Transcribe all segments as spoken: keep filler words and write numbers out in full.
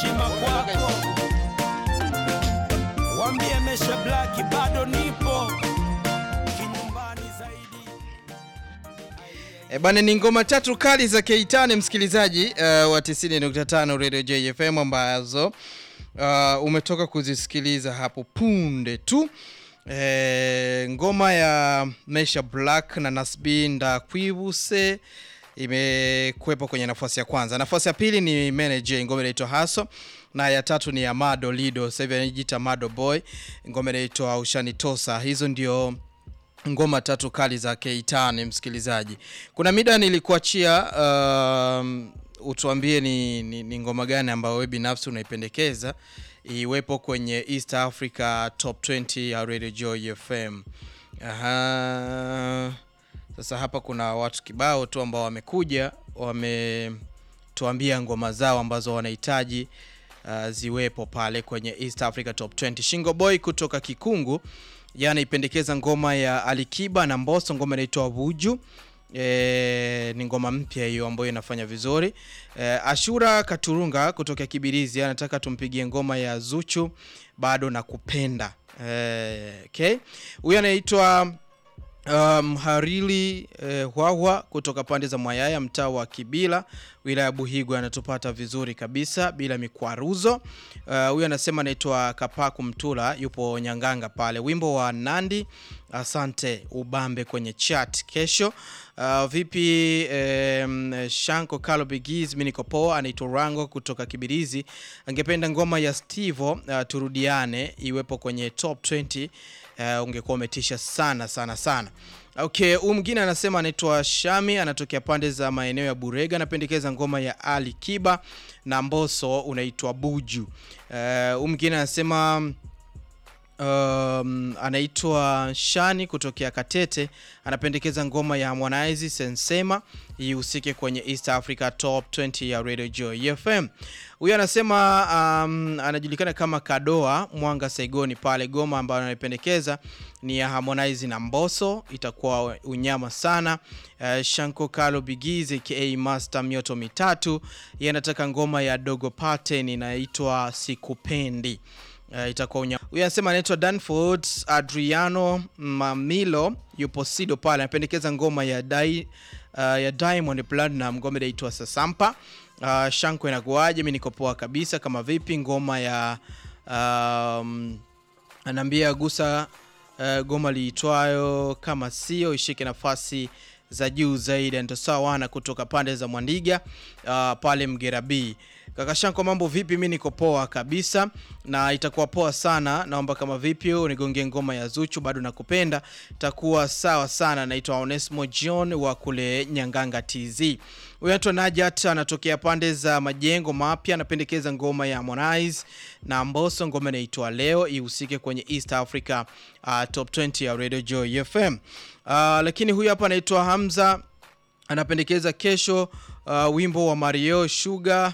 heshima kwako. Waambie Mesha Black bado nipo kinyumbani zaidi. E bana, ni ngoma tatu kali za Keitane msikilizaji uh, wa tisini nukta tano Radio J F M ambazo uh, umetoka kuzisikiliza hapo punde tu. E, ngoma ya Mesha Black na Nasbi Ndakwibuse imekuepo kwenye nafasi ya kwanza. Nafasi ya pili ni Manager, ngoma inaitwa Haso, na ya tatu ni Amado Lido, sasa hivi anajiita Amado Boy, ngoma inaitwa Ushanitosa. Hizo ndio ngoma tatu kali za Keitane msikilizaji. Kuna mida nilikuachia um, utuambie ni, ni, ni ngoma gani ambayo wewe binafsi unaipendekeza iwepo kwenye East Africa Top twenty ya Radio Joy F M. Aha. Sasa hapa kuna watu kibao tu ambao wamekuja wametuambia ngoma zao ambazo wanahitaji uh, ziwepo pale kwenye East Africa Top twenty. Shingo Boy kutoka Kikungu yana ipendekeza ngoma ya Alikiba na Mbosso, ngoma inaitwa Buju. E, ni ngoma mpya hiyo ambayo inafanya vizuri. E, Ashura Katurunga kutoka Kibirizi anataka tumpigie ngoma ya Zuchu bado nakupenda. E, okay. Huyu anaitwa Um, Harili eh, Huahua kutoka pande za Mwayaya mtaa wa Kibila wilaya Buhigwe anatupata vizuri kabisa bila mikwaruzo. Huyu uh, anasema anaitwa Kapaku Mtula, yupo Nyanganga pale. Wimbo wa Nandi asante ubambe kwenye chat kesho. Uh, vipi eh, Shanko Carlo Bigiz mimi niko poa. Anaitwa Rango kutoka Kibirizi angependa ngoma ya Stevo uh, turudiane iwepo kwenye top twenty. Uh, ungekuwa umetisha sana sana sana. Okay, huyu mwingine anasema anaitwa Shami anatokea pande za maeneo ya Burega, anapendekeza ngoma ya Ali Kiba na Mbosso unaitwa Buju. Uh, huyu mwingine anasema um, anaitwa Shani kutokea Katete, anapendekeza ngoma ya Harmonize Sensema ihusike kwenye East Africa Top twenty ya Radio Joy F M. Huyu anasema um, anajulikana kama Kadoa Mwanga Saigoni pale, goma ambayo anapendekeza ni ya Harmonize na Mbosso, itakuwa unyama sana. Uh, Shanko Carlo Bigize aka Master Mioto Mitatu yeye anataka ngoma ya Dogo Pattern inaitwa Sikupendi. Uh, itakuwa unyama. Huyu anasema anaitwa Danford Adriano Mamilo yupo Sido pale, anapendekeza ngoma ya Dai uh, ya Diamond Platinum, ngoma inaitwa Sasampa. Uh, Shanko inakuaje? Mimi niko poa kabisa. Kama vipi ngoma ya um, anambia gusa uh, goma liitwayo Kama Sio ishike nafasi za juu zaidi. Ndio sawa kutoka pande za Mwandiga uh, pale Mgerabi. Kaka Shanko mambo vipi? Mimi niko poa kabisa na itakuwa poa sana. Naomba kama vipi unigonge ngoma ya Zuchu bado nakupenda, itakuwa sawa sana. Naitwa Onesmo John wa kule Nyanganga T Z. Huyu anaitwa Najat anatokea pande za Majengo Mapya, anapendekeza ngoma ya Harmonize na Mbosso, ngoma inaitwa Leo ihusike kwenye East Africa uh, Top twenty ya Radio Joy F M. Uh, lakini huyu hapa anaitwa Hamza anapendekeza kesho uh, wimbo wa Mario Sugar.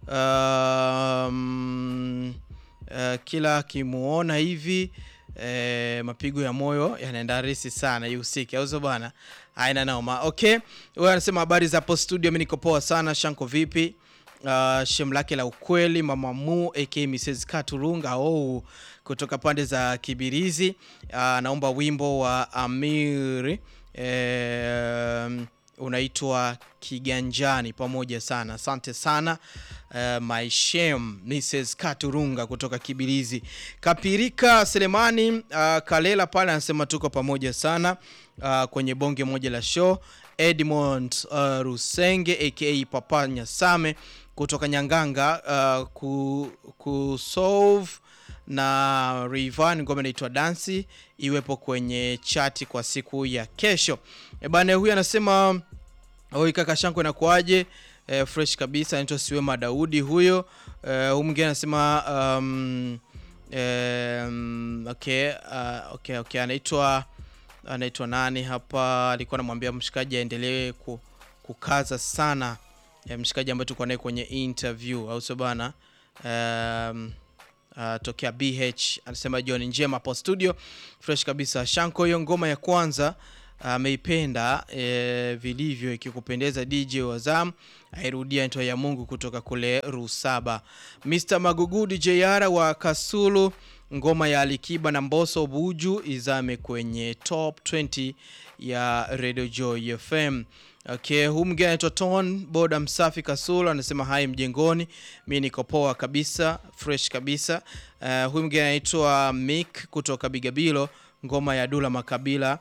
Um, uh, kila kimuona hivi eh, mapigo ya moyo yanaenda risi sana ihusike au so bana. Haina naoma. Okay, wewe unasema habari za hapo studio, mimi niko poa sana. Shanko vipi? Uh, shem lake la ukweli Mama Mu aka Missus Katurunga oh kutoka pande za Kibirizi uh, naomba wimbo wa Amiri eh, unaitwa Kiganjani pamoja sana. Asante sana uh, my shame Missus Katurunga kutoka Kibirizi. Kapirika Selemani uh, Kalela pale anasema tuko pamoja sana uh, kwenye bonge moja la show. Edmond uh, Rusenge aka Papa Nyasame kutoka Nyanganga uh, ku, ku solve na Rivan ngoma inaitwa Dansi iwepo kwenye chati kwa siku ya kesho. E bana, huyu anasema oi kaka Shanko inakuaje? E, fresh kabisa. Anaitwa Siwema Daudi huyo. E, huyu mwingine anasema um, um, okay uh, okay okay anaitwa anaitwa nani hapa? Alikuwa anamwambia mshikaji aendelee kukaza sana. E, mshikaji ambaye tulikuwa naye kwenye interview au sio bana? Um, Uh, tokea B H anasema John Njema hapo studio fresh kabisa. Shanko hiyo ngoma ya kwanza ameipenda e, vilivyo. Ikikupendeza D J Wazam airudia ntoa ya Mungu kutoka kule Rusaba. Mister Magugu D J R wa Kasulu, ngoma ya Alikiba na Mbosso Buju izame kwenye top twenty ya Radio Joy F M. Okay, huyu mgeni anaitwa Ton Boda Msafi Kasulu anasema hai mjengoni, mimi niko poa kabisa, fresh kabisa. Uh, huyu mgeni anaitwa Mick kutoka Bigabilo, ngoma ya Dula Makabila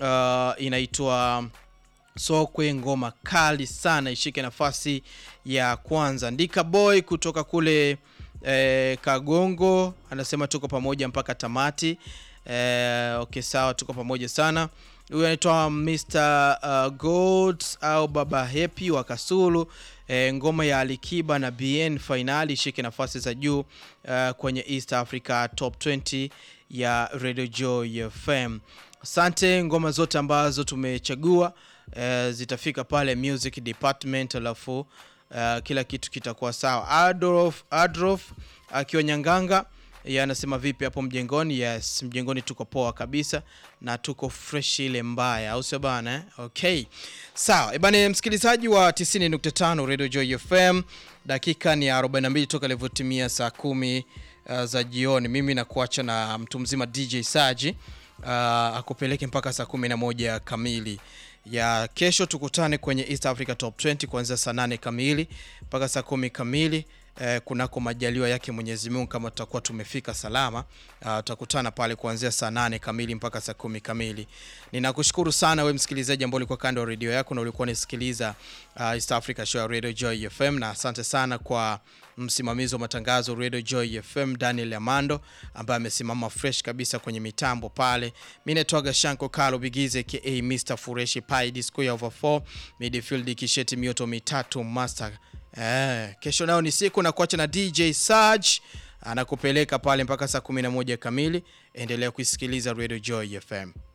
uh, inaitwa Sokwe, ngoma kali sana, ishike nafasi ya kwanza. Ndika Boy kutoka kule eh, Kagongo anasema tuko pamoja mpaka tamati. Eh, okay sawa, tuko pamoja sana. Huyu anaitwa Mister Uh, Golds au Baba Happy wa Kasulu, e, ngoma ya Alikiba na B N finali shike nafasi za juu uh, kwenye East Africa Top twenty ya Radio Joy F M. Asante, ngoma zote ambazo tumechagua uh, zitafika pale music department, alafu uh, kila kitu kitakuwa sawa. Adolf Adolf akiwa Nyanganga ya anasema vipi hapo mjengoni? Yes, mjengoni tuko poa kabisa na tuko fresh ile mbaya, au sio bana eh? Okay. Sawa, e bana msikilizaji wa tisini nukta tano Radio Joy F M, dakika ni arobaini na mbili toka levotimia saa kumi uh, za jioni. Mimi nakuacha na mtu mzima D J Saji uh, akupeleke mpaka saa kumi na moja kamili. Ya kesho tukutane kwenye East Africa Top twenty kuanzia saa nane kamili mpaka saa kumi kamili. Eh, kunako majaliwa yake Mwenyezi Mungu, kama tutakuwa tumefika salama uh, tutakutana pale kuanzia saa nane kamili mpaka saa kumi kamili. Ninakushukuru sana wewe msikilizaji ambaye ulikuwa kando ya radio yako na ulikuwa unasikiliza uh, East Africa Show Radio Joy F M, na asante sana kwa msimamizi wa matangazo Radio Joy F M Daniel Amando ambaye amesimama fresh kabisa kwenye mitambo pale. Mimi naitwa Gashanko Carlo Bigize aka Mister Fureshi Pi Disco ya over four midfield kisheti mioto mitatu master. Eh, kesho nao ni siku na kuacha na D J Saj anakupeleka pale mpaka saa kumi na moja kamili. Endelea kusikiliza Radio Joy F M.